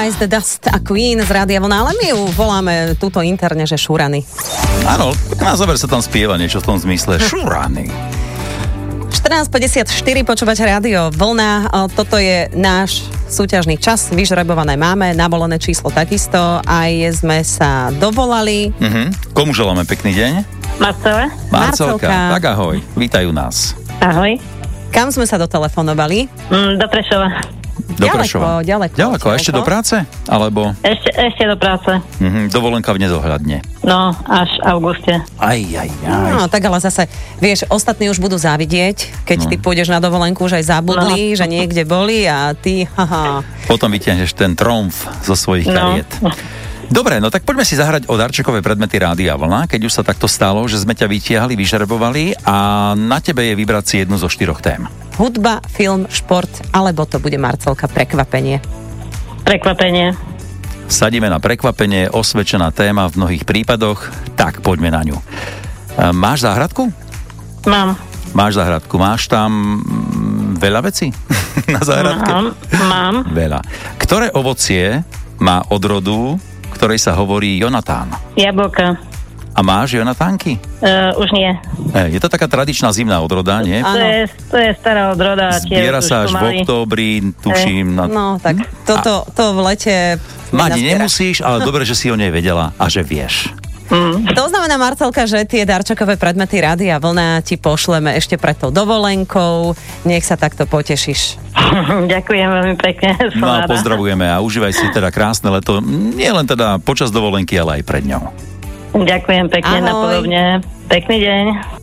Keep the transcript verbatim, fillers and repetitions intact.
Ice the Dust a Queen z Rádia Vlna, ale my ju voláme túto interne, že šúrany. Áno, na záver sa tam spieva niečo v tom zmysle. Šúrany. štrnásť päťdesiatštyri počúvate Rádio Vlna. Toto je náš súťažný čas. Vyžrebované máme, nabolené číslo takisto. Aj sme sa dovolali. Uh-huh. Komu želáme pekný deň? Marcele. Marcelka. Tak ahoj, vítajú nás. Ahoj. Kam sme sa dotelefonovali? Mm, do Prešova. Do Prešova. Ďaleko, ďaleko. Ďaleko, a ešte do práce? Alebo? Ešte, ešte do práce. Uh-huh. Dovolenka v nedohľadne. No, až v auguste. Aj, aj, aj. No, tak ale zase, vieš, ostatní už budú závidieť, keď no. ty pôjdeš na dovolenku, už aj zabudli, no. že niekde boli a ty, haha. Potom vytiahneš ten tromf zo svojich no. kariet. Dobre, no tak poďme si zahrať o darčekové predmety Rádia Vlna, keď už sa takto stalo, že sme ťa vytiahli, vyžrebovali a na tebe je vybrať si jednu zo štyroch tém. Hudba, film, šport, alebo to bude, Marcelka, prekvapenie? Prekvapenie. Sadíme na prekvapenie, osvedčená téma v mnohých prípadoch, tak poďme na ňu. Máš záhradku? Mám. Máš záhradku, máš tam veľa vecí na záhradke? Mám, mám. Veľa. Ktoré ovocie má odrodu, ktorej sa hovorí Jonatán? Jablka. A máš Jonatánky? Uh, už nie. E, je to taká tradičná zimná odroda, nie? To je, to je stará odroda. Zbiera sa až v októbri, tuším. Na... No, tak toto to v lete... Mať nemusíš, ale dobre, že si o nej vedela a že vieš. Mm. To znamená, Marcelka, že tie darčekové predmety Rádia Vlna ti pošleme ešte pred tou dovolenkou. Nech sa takto potešíš. Ďakujem veľmi pekne. No a pozdravujeme a užívaj si teda krásne leto. Nie len teda počas dovolenky, ale aj pred ňou. Ďakujem pekne, Ahoj. napodobne. Pekný deň.